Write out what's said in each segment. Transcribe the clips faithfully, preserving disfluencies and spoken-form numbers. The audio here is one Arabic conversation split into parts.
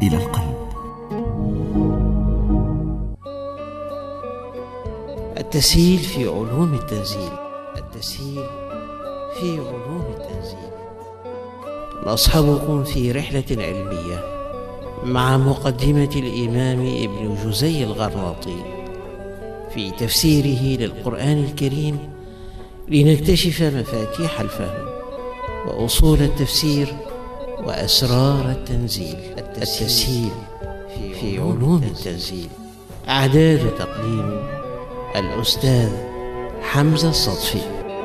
إلى القلب. التسهيل في علوم التنزيل. التسهيل في علوم التنزيل. نصحبكم في رحلة علمية مع مقدمة الإمام ابن جزي الغرناطي في تفسيره للقرآن الكريم، لنكتشف مفاتيح الفهم وأصول التفسير وأسرار التنزيل. التسهيل في علوم التنزيل. إعداد وتقديم الأستاذ حمزة الصدفي.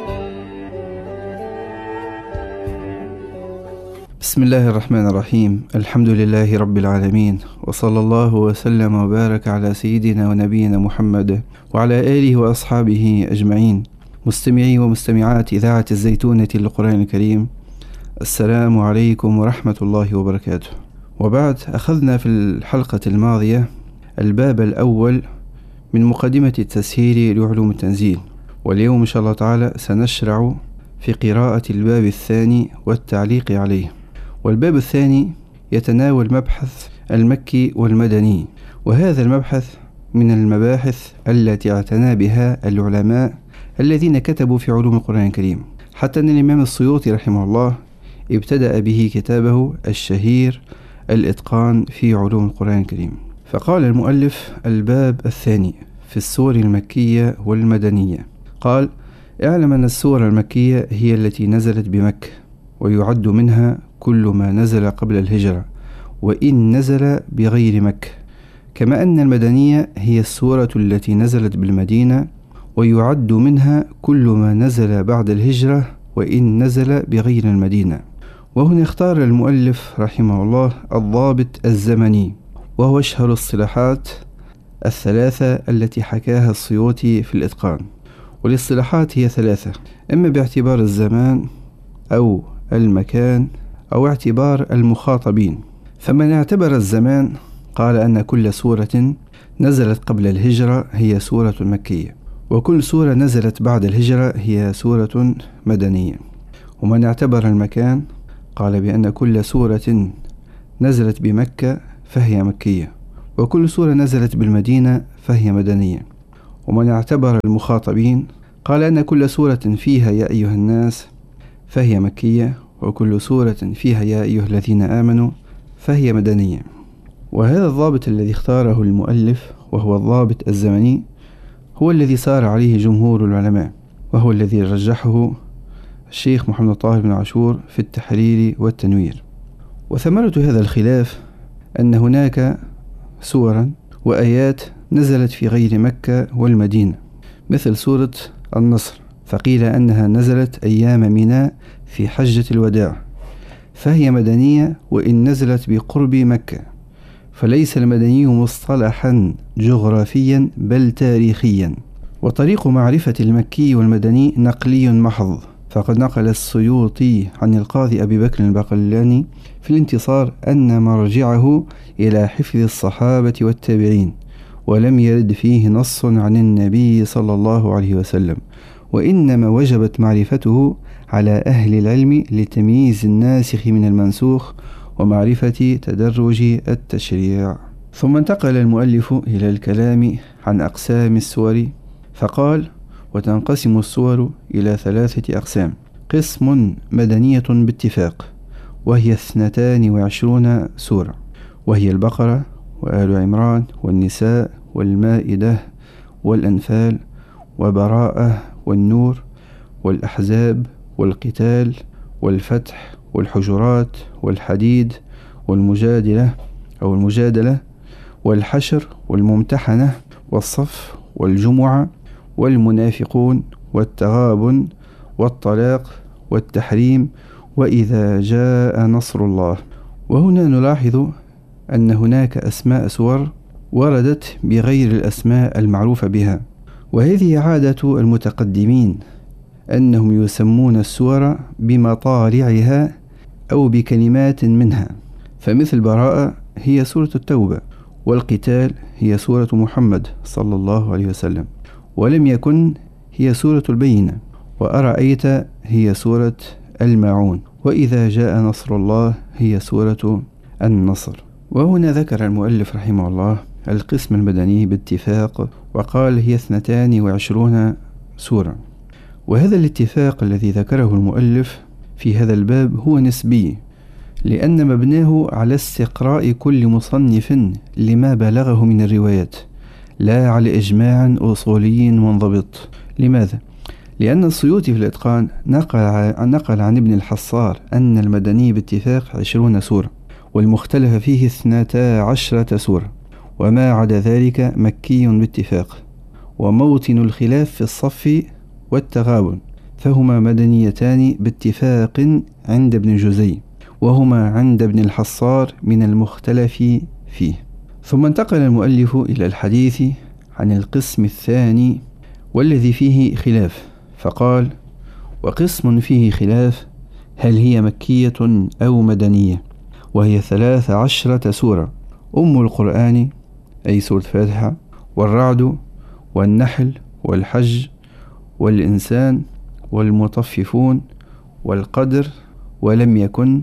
بسم الله الرحمن الرحيم. الحمد لله رب العالمين، وصلى الله وسلم وبارك على سيدنا ونبينا محمد وعلى آله وأصحابه أجمعين. مستمعي ومستمعات إذاعة الزيتونة للقرآن الكريم، السلام عليكم ورحمة الله وبركاته. وبعد، أخذنا في الحلقة الماضية الباب الأول من مقدمة التسهيل لعلوم التنزيل، واليوم إن شاء الله تعالى سنشرع في قراءة الباب الثاني والتعليق عليه. والباب الثاني يتناول مبحث المكي والمدني، وهذا المبحث من المباحث التي اعتنى بها العلماء الذين كتبوا في علوم القرآن الكريم، حتى أن الإمام السيوطي رحمه الله ابتدأ به كتابه الشهير الإتقان في علوم القرآن الكريم. فقال المؤلف: الباب الثاني في السور المكية والمدنية. قال: اعلم أن السور المكية هي التي نزلت بمكة، ويعد منها كل ما نزل قبل الهجرة وإن نزل بغير مكة، كما أن المدنية هي السورة التي نزلت بالمدينة، ويعد منها كل ما نزل بعد الهجرة وإن نزل بغير المدينة. وهنا اختار المؤلف رحمه الله الضابط الزمني، وهو أشهر الصلاحات الثلاثة التي حكاها السيوطي في الإتقان. والاصطلاحات هي ثلاثة: إما باعتبار الزمان أو المكان أو اعتبار المخاطبين. فمن اعتبر الزمان قال أن كل سورة نزلت قبل الهجرة هي سورة مكية، وكل سورة نزلت بعد الهجرة هي سورة مدنية. ومن اعتبر المكان قال بأن كل سورة نزلت بمكة فهي مكية، وكل سورة نزلت بالمدينة فهي مدنية. ومن اعتبر المخاطبين قال أن كل سورة فيها يا أيها الناس فهي مكية، وكل سورة فيها يا أيها الذين آمنوا فهي مدنية. وهذا الضابط الذي اختاره المؤلف، وهو الضابط الزمني، هو الذي سار عليه جمهور العلماء، وهو الذي رجحه الشيخ محمد طاهر بن عاشور في التحرير والتنوير. وثمرة هذا الخلاف أن هناك سورا وآيات نزلت في غير مكة والمدينة، مثل سورة النصر، فقيل أنها نزلت أيام منى في حجة الوداع، فهي مدنية وإن نزلت بقرب مكة. فليس المدني مصطلحا جغرافيا بل تاريخيا. وطريق معرفة المكي والمدني نقلي محض، فقد نقل السيوطي عن القاضي أبي بكر الباقلاني في الانتصار أن مرجعه إلى حفظ الصحابة والتابعين، ولم يرد فيه نص عن النبي صلى الله عليه وسلم، وإنما وجبت معرفته على أهل العلم لتمييز الناسخ من المنسوخ ومعرفة تدرج التشريع. ثم انتقل المؤلف إلى الكلام عن أقسام السور، فقال: وتنقسم السور إلى ثلاثة أقسام: قسم مدنية باتفاق، وهي اثنتان وعشرون سورة، وهي البقرة وآل عمران والنساء والمائدة والأنفال وبراءة والنور والأحزاب والقتال والفتح والحجرات والحديد والمجادلة أو المجادلة والحشر والممتحنة والصف والجمعة والمنافقون والتغابن والطلاق والتحريم وإذا جاء نصر الله. وهنا نلاحظ أن هناك أسماء سور وردت بغير الأسماء المعروفة بها، وهذه عادة المتقدمين أنهم يسمون السور بمطالعها أو بكلمات منها. فمثل براءة هي سورة التوبة، والقتال هي سورة محمد صلى الله عليه وسلم، ولم يكن هي سورة البينة، وأرأيت هي سورة الماعون، وإذا جاء نصر الله هي سورة النصر. وهنا ذكر المؤلف رحمه الله القسم المدني باتفاق، وقال هي اثنتان وعشرون سورة. وهذا الاتفاق الذي ذكره المؤلف في هذا الباب هو نسبي، لأن مبناه على استقراء كل مصنف لما بلغه من الروايات، لا على إجماع أصولي منضبط. لماذا؟ لأن السيوطي في الإتقان نقل, نقل عن ابن الحصار أن المدني باتفاق عشرون سورة، والمختلف فيه اثنتا عشرة سورة، وما عدا ذلك مكي باتفاق. وموطن الخلاف في الصف والتغابن، فهما مدنيتان باتفاق عند ابن جزي، وهما عند ابن الحصار من المختلف فيه. ثم انتقل المؤلف إلى الحديث عن القسم الثاني والذي فيه خلاف، فقال: وقسم فيه خلاف هل هي مكية أو مدنية، وهي ثلاث عشرة سورة: أم القرآن أي سورة الفاتحة، والرعد، والنحل، والحج، والإنسان، والمطففون، والقدر، ولم يكن،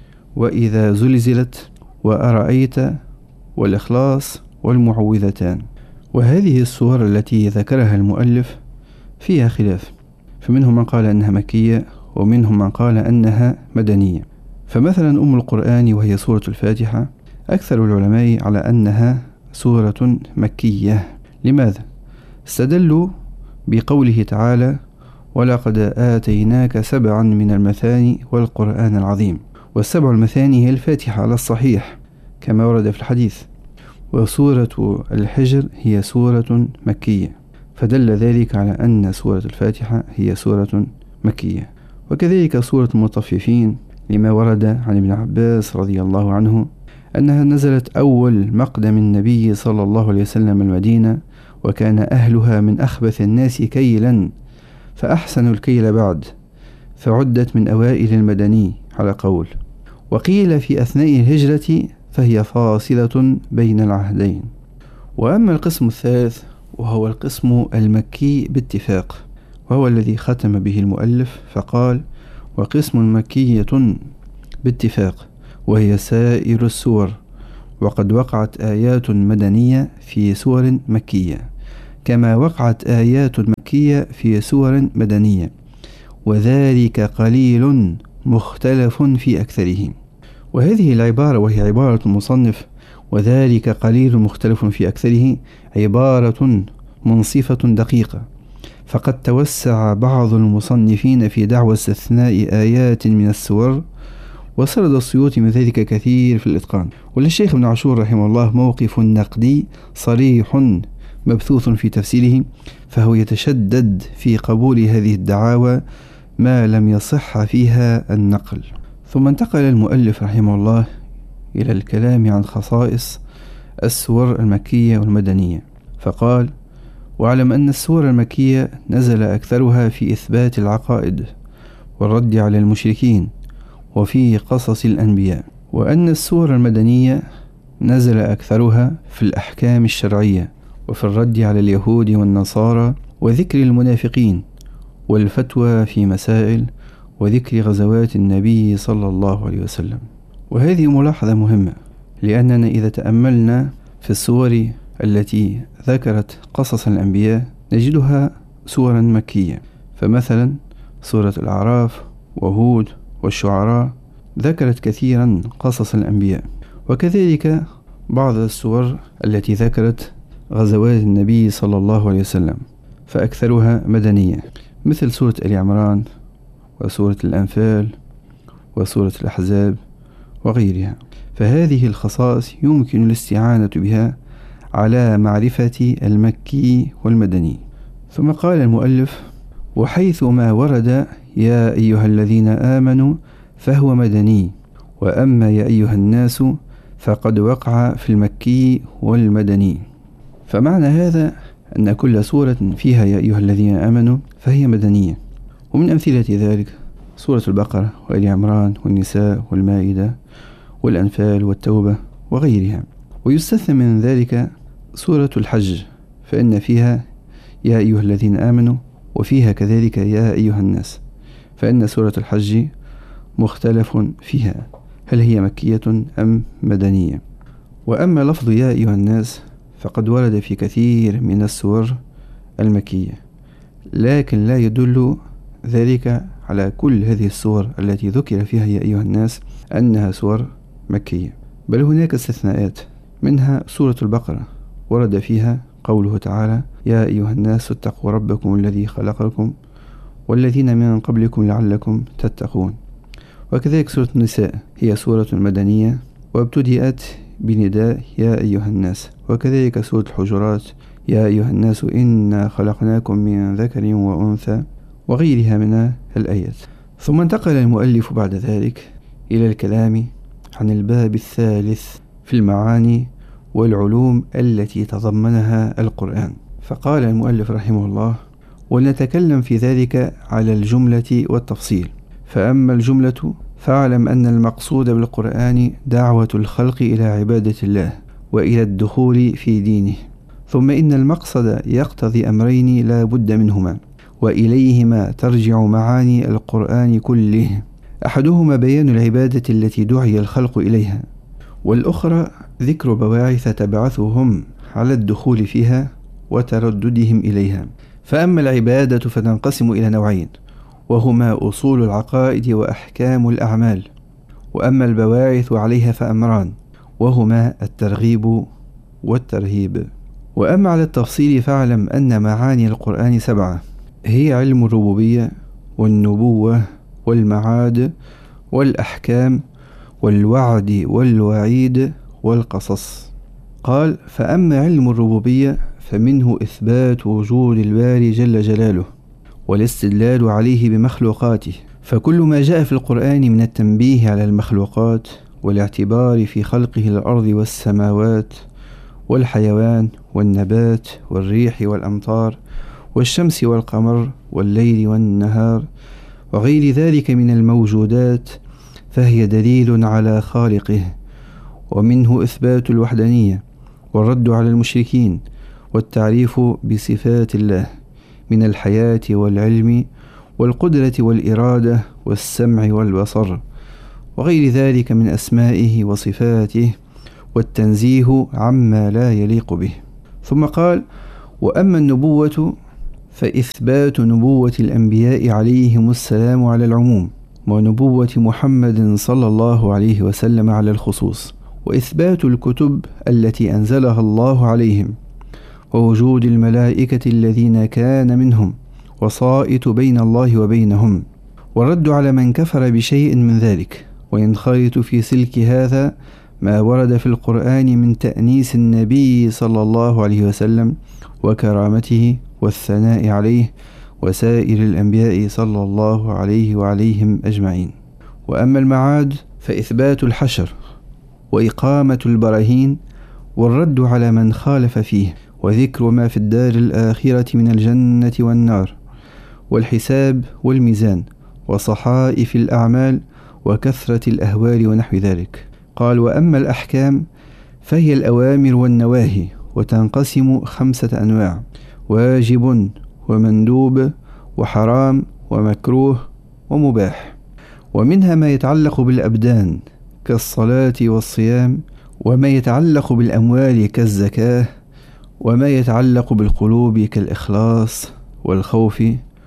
وإذا زلزلت، وأرأيت، والإخلاص، والمعوذتان. وهذه السور التي ذكرها المؤلف فيها خلاف، فمنهم من قال أنها مكية، ومنهم من قال أنها مدنية. فمثلا أم القرآن وهي سورة الفاتحة أكثر العلماء على أنها سورة مكية. لماذا؟ استدلوا بقوله تعالى: ولقد آتيناك سبعا من المثاني والقرآن العظيم. والسبع المثاني هي الفاتحة على الصحيح كما ورد في الحديث. وسورة الحجر هي سورة مكية، فدل ذلك على أن سورة الفاتحة هي سورة مكية. وكذلك سورة المطففين لما ورد عن ابن عباس رضي الله عنه أنها نزلت أول مقدم النبي صلى الله عليه وسلم المدينة، وكان أهلها من أخبث الناس كيلا فأحسنوا الكيل بعد، فعدت من أوائل المدني على قول. وقيل في أثناء الهجرة فهي فاصلة بين العهدين. وأما القسم الثالث وهو القسم المكي باتفاق، وهو الذي ختم به المؤلف فقال: وقسم مكية باتفاق، وهي سائر السور، وقد وقعت آيات مدنية في سور مكية، كما وقعت آيات مكية في سور مدنية، وذلك قليل مختلف في أكثره. وهذه العبارة وهي عبارة المصنف وذلك قليل مختلف في أكثره عبارة منصفة دقيقة، فقد توسع بعض المصنفين في دعوى استثناء آيات من السور، وسرد السيوطي من ذلك كثير في الإتقان. وللشيخ ابن عاشور رحمه الله موقف نقدي صريح مبثوث في تفسيره، فهو يتشدد في قبول هذه الدعاوى ما لم يصح فيها النقل. ثم انتقل المؤلف رحمه الله إلى الكلام عن خصائص السور المكية والمدنية، فقال: واعلم أن السور المكية نزل أكثرها في إثبات العقائد والرد على المشركين وفي قصص الأنبياء، وأن السور المدنية نزل أكثرها في الأحكام الشرعية وفي الرد على اليهود والنصارى وذكر المنافقين والفتوى في مسائل وذكر غزوات النبي صلى الله عليه وسلم. وهذه ملاحظة مهمة، لأننا إذا تأملنا في السور التي ذكرت قصص الأنبياء نجدها سورا مكية. فمثلا سورة الأعراف وهود والشعراء ذكرت كثيرا قصص الأنبياء، وكذلك بعض السور التي ذكرت غزوات النبي صلى الله عليه وسلم فأكثرها مدنية، مثل سورة آل عمران وسورة الأنفال وسورة الأحزاب وغيرها. فهذه الخصائص يمكن الاستعانة بها على معرفة المكي والمدني. ثم قال المؤلف: وحيث ما ورد يا أيها الذين آمنوا فهو مدني، وأما يا أيها الناس فقد وقع في المكي والمدني. فمعنى هذا أن كل سورة فيها يا أيها الذين آمنوا فهي مدنية. ومن أمثلة ذلك سورة البقرة وآل عمران والنساء والمائدة والأنفال والتوبة وغيرها. ويستثنى من ذلك سورة الحج، فإن فيها يا أيها الذين آمنوا وفيها كذلك يا أيها الناس، فإن سورة الحج مختلف فيها هل هي مكية أم مدنية. وأما لفظ يا أيها الناس فقد ورد في كثير من السور المكية، لكن لا يدل ذلك على كل هذه السور التي ذكر فيها يا أيها الناس أنها سور مكية، بل هناك استثناءات، منها سورة البقرة ورد فيها قوله تعالى يا أيها الناس اتقوا ربكم الذي خلقكم والذين من قبلكم لعلكم تتقون. وكذلك سورة النساء هي سورة مدنية وابتدأت بنداء يا أيها الناس. وكذلك سورة الحجرات يا أيها الناس إنا خلقناكم من ذكر وأنثى وغيرها من الآيات. ثم انتقل المؤلف بعد ذلك إلى الكلام عن الباب الثالث في المعاني والعلوم التي تضمنها القرآن، فقال المؤلف رحمه الله ونتكلم في ذلك على الجملة والتفصيل. فأما الجملة فاعلم أن المقصود بالقرآن دعوة الخلق إلى عبادة الله وإلى الدخول في دينه، ثم إن المقصد يقتضي أمرين لا بد منهما وإليهما ترجع معاني القرآن كله، أحدهما بيان العبادة التي دعي الخلق إليها، والأخرى ذكر بواعث تبعثهم على الدخول فيها وترددهم إليها. فأما العبادة فتنقسم إلى نوعين، وهما أصول العقائد وأحكام الأعمال، وأما البواعث عليها فأمران، وهما الترغيب والترهيب. وأما على التفصيل فاعلم أن معاني القرآن سبعة، هي علم الربوبية والنبوة والمعاد والأحكام والوعد والوعيد والقصص. قال فأما علم الربوبية فمنه إثبات وجود الباري جل جلاله والاستدلال عليه بمخلوقاته، فكل ما جاء في القرآن من التنبيه على المخلوقات والاعتبار في خلقه الأرض والسماوات والحيوان والنبات والريح والأمطار والشمس والقمر والليل والنهار وغير ذلك من الموجودات فهي دليل على خالقه، ومنه إثبات الوحدانية والرد على المشركين والتعريف بصفات الله من الحياة والعلم والقدرة والإرادة والسمع والبصر وغير ذلك من أسمائه وصفاته والتنزيه عما لا يليق به. ثم قال وأما النبوة فإثبات نبوة الأنبياء عليهم السلام على العموم، ونبوة محمد صلى الله عليه وسلم على الخصوص، وإثبات الكتب التي أنزلها الله عليهم، ووجود الملائكة الذين كان منهم وصائت بين الله وبينهم، والرد على من كفر بشيء من ذلك. وينخرط في سلك هذا ما ورد في القرآن من تأنيس النبي صلى الله عليه وسلم وكرامته والثناء عليه وسائر الأنبياء صلى الله عليه وعليهم أجمعين. وأما المعاد فإثبات الحشر وإقامة البراهين والرد على من خالف فيه، وذكر ما في الدار الآخرة من الجنة والنار والحساب والميزان وصحائف الأعمال وكثرة الأهوال ونحو ذلك. قال وأما الأحكام فهي الأوامر والنواهي، وتنقسم خمسة أنواع: واجب ومندوب وحرام ومكروه ومباح. ومنها ما يتعلق بالأبدان كالصلاة والصيام، وما يتعلق بالأموال كالزكاة، وما يتعلق بالقلوب كالإخلاص والخوف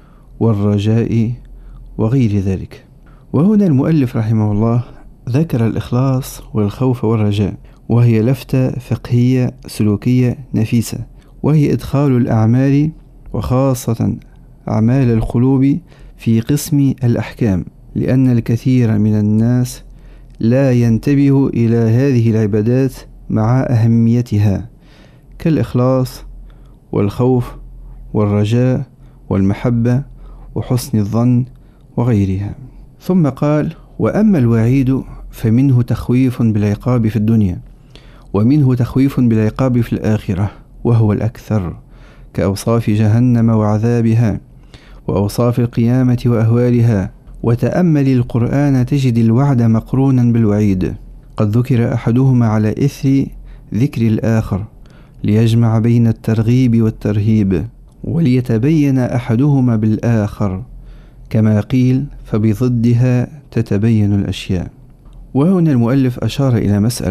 والرجاء وغير ذلك. وهنا المؤلف رحمه الله ذكر الإخلاص والخوف والرجاء، وهي لفتة فقهية سلوكية نفيسة، وهي إدخال الأعمال وخاصة أعمال القلوب في قسم الأحكام، لأن الكثير من الناس لا ينتبه إلى هذه العبادات مع أهميتها كالإخلاص والخوف والرجاء والمحبة وحسن الظن وغيرها. ثم قال وأما الوعيد فمنه تخويف بالعقاب في الدنيا، ومنه تخويف بالعقاب في الآخرة، وهو الأكثر، كأوصاف جهنم وعذابها وأوصاف القيامة وأهوالها. وتأمل القرآن تجد الوعد مقرونا بالوعيد، قد ذكر أحدهما على إثر ذكر الآخر ليجمع بين الترغيب والترهيب، وليتبين أحدهما بالآخر، كما قيل فبضدها تتبين الأشياء. وهنا المؤلف أشار إلى مسألة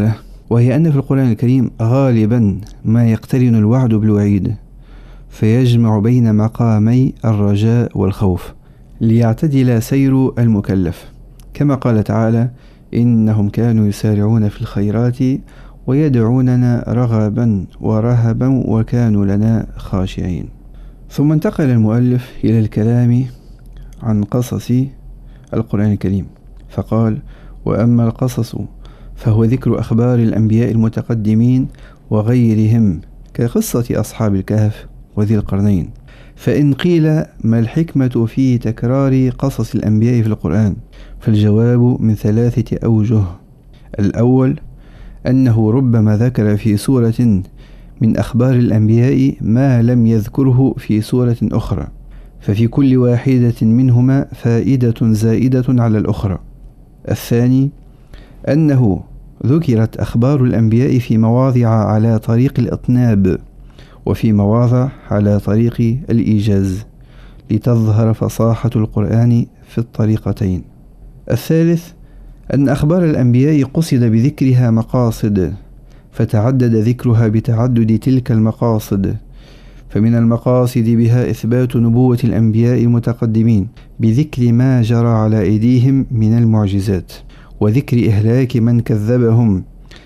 وهي أن في القرآن الكريم غالبا ما يقترن الوعد بالوعيد، فيجمع بين مقامي الرجاء والخوف ليعتدل سير المكلف، كما قال تعالى: إنهم كانوا يسارعون في الخيرات ويدعوننا رغبا ورهبا وكانوا لنا خاشعين. ثم انتقل المؤلف إلى الكلام عن قصص القرآن الكريم، فقال: وأما القصص فهو ذكر أخبار الأنبياء المتقدمين وغيرهم كقصة أصحاب الكهف وذي القرنين. فإن قيل ما الحكمة في تكرار قصص الأنبياء في القرآن؟ فالجواب من ثلاثة أوجه. الأول أنه ربما ذكر في سورة من أخبار الأنبياء ما لم يذكره في سورة أخرى، ففي كل واحدة منهما فائدة زائدة على الأخرى. الثاني أنه ذكرت أخبار الأنبياء في مواضع على طريق الإطناب وفي مواضع على طريق الإيجاز لتظهر فصاحة القرآن في الطريقتين. الثالث أن أخبار الأنبياء قصد بذكرها مقاصد، فتعدد ذكرها بتعدد تلك المقاصد، فمن المقاصد بها إثبات نبوة الأنبياء المتقدمين بذكر ما جرى على أيديهم من المعجزات، وذكر إهلاك من كذبهم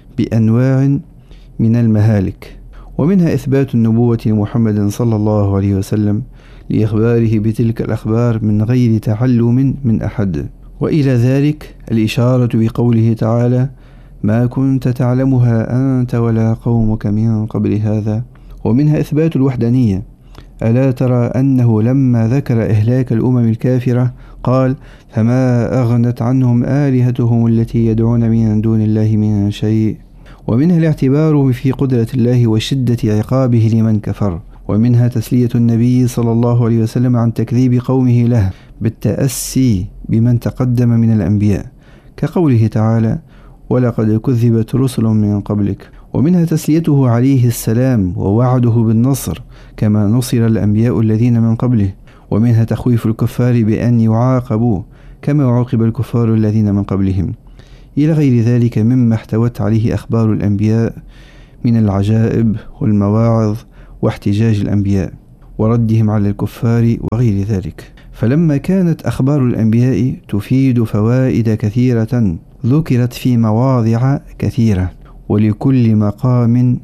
بأنواع من المهالك، ومنها إثبات النبوة لمحمد صلى الله عليه وسلم لإخباره بتلك الأخبار من غير تعلم من أحد. وإلى ذلك الإشارة بقوله تعالى: ما كنت تعلمها أنت ولا قومك من قبل هذا. ومنها إثبات الوحدانية، ألا ترى أنه لما ذكر إهلاك الأمم الكافرة قال: فما أغنت عنهم آلهتهم التي يدعون من دون الله من شيء. ومنها الاعتبار في قدرة الله وشدة عقابه لمن كفر. ومنها تسلية النبي صلى الله عليه وسلم عن تكذيب قومه له بالتأسي بمن تقدم من الأنبياء، كقوله تعالى: ولقد كذبت رسل من قبلك. ومنها تسليته عليه السلام ووعده بالنصر كما نصر الأنبياء الذين من قبله. ومنها تخويف الكفار بأن يعاقبوا كما عوقب الكفار الذين من قبلهم، إلى غير ذلك مما احتوت عليه أخبار الأنبياء من العجائب والمواعظ واحتجاج الأنبياء وردهم على الكفار وغير ذلك. فلما كانت أخبار الأنبياء تفيد فوائد كثيرة ذكرت في مواضع كثيرة، ولكل مقام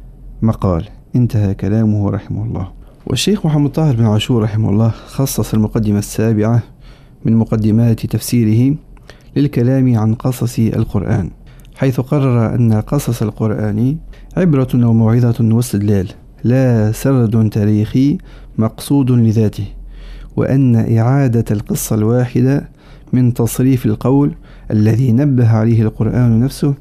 مقال. انتهى كلامه رحمه الله. والشيخ محمد طاهر بن عاشور رحمه الله خصص المقدمة السابعة من مقدمات تفسيره للكلام عن قصص القرآن، حيث قرر أن قصص القرآن عبرة وموعظة واستدلال، لا سرد تاريخي مقصود لذاته، وأن إعادة القصة الواحدة من تصريف القول الذي نبه عليه القرآن نفسه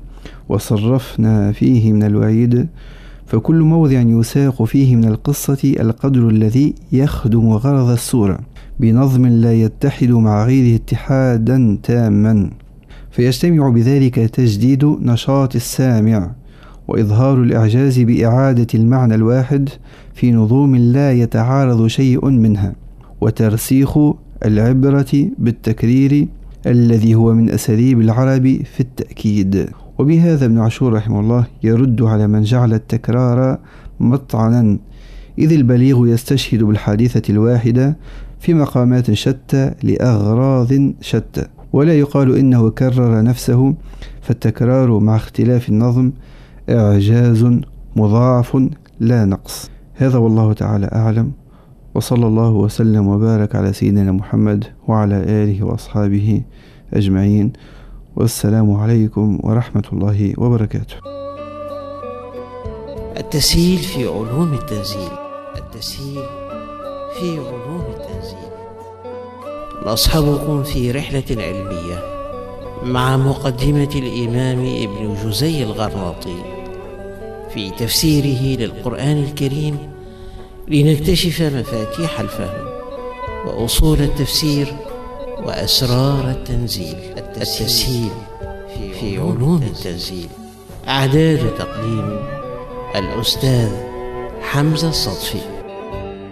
وصرفنا فيه من الوعيد، فكل موضع يساق فيه من القصة القدر الذي يخدم غرض السورة بنظم لا يتحد مع غيره اتحادا تاما، فيجتمع بذلك تجديد نشاط السامع وإظهار الإعجاز بإعادة المعنى الواحد في نظوم لا يتعارض شيء منها، وترسيخ العبرة بالتكرير الذي هو من أساليب العرب في التأكيد. وبهذا ابن عاشور رحمه الله يرد على من جعل التكرار مطعنا، إذ البليغ يستشهد بالحادثة الواحدة في مقامات شتى لأغراض شتى، ولا يقال إنه كرر نفسه، فالتكرار مع اختلاف النظم إعجاز مضاعف لا نقص. هذا والله تعالى أعلم، وصلى الله وسلم وبارك على سيدنا محمد وعلى آله وأصحابه أجمعين، والسلام عليكم ورحمة الله وبركاته. التسهيل في علوم التنزيل. التسهيل في علوم التنزيل. نصحبكم في رحلة علمية مع مقدمة الإمام ابن جزي الغرناطي في تفسيره للقرآن الكريم، لنكتشف مفاتيح الفهم وأصول التفسير وأسرار التنزيل. التسهيل في علوم التنزيل. إعداد تقديم الأستاذ حمزة الصدفي.